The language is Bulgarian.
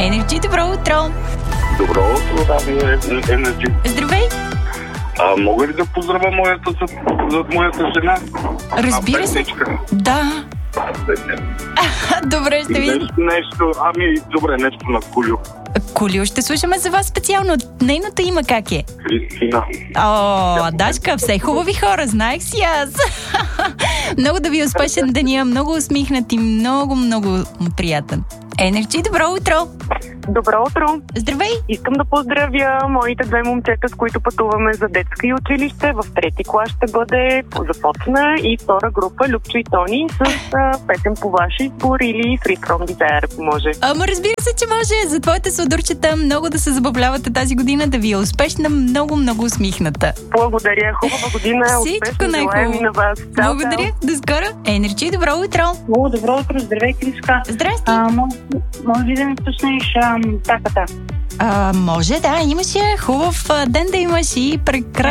Енерджи, добро утро! Добро утро, да, Енерджи. Здравей! Мога ли да поздравя за моята жена? Разбира се. Да. Добре, ще видим. Нещо на Колю. Колю, ще слушаме за вас специално. Нейното име как е? Кристина. Дашка, все хубави хора, знаех си аз. Много да ви успешен деня, много усмихнат и много, много приятен. Енерджи, добро утро! Добро утро! Здравей! Искам да поздравя моите две момчета, с които пътуваме за детска и училище. В трети клас ще бъде започна и втора група Любчо и Тони с песен по ваш избор или Free From Desire, ако може. Ама разбира се, че може. За твоите сладурчета много да се забавлявате тази година, да ви е успешна, много, много усмихната. Благодаря, хубава година. Всичко най-хубаво. На вас. Благодаря, до скоро. Енерджи, добро утро! Добро утро, здравей, Кришка. Здрасти! Може ли да ми пуснеш таката? Може, да, имаше хубав ден да имаш и прекрасен